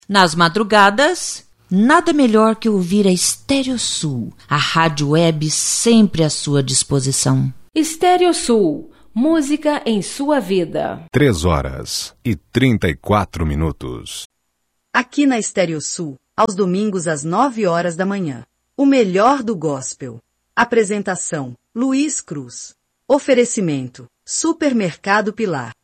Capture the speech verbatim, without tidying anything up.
Nas madrugadas, nada melhor que ouvir a Estéreo Sul, a rádio web sempre à sua disposição. Estéreo Sul, música em sua vida. Três horas e trinta e quatro minutos. Aqui na Estéreo Sul, aos domingos às nove horas da manhã. O melhor do gospel. Apresentação, Luiz Cruz. Oferecimento, Supermercado Pilar.